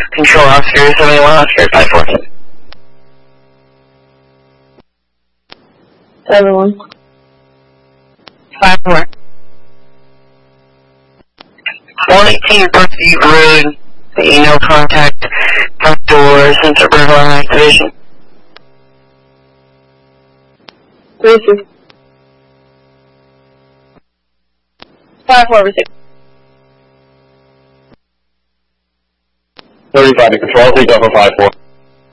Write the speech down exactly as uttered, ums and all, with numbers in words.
Control officer, seventy-one officer, five four. Everyone. five four. one eighteen Brookview Road, the no contact, front door, sensor burglar activation. Receive. five four, receive. thirty-five to control, please go for five four.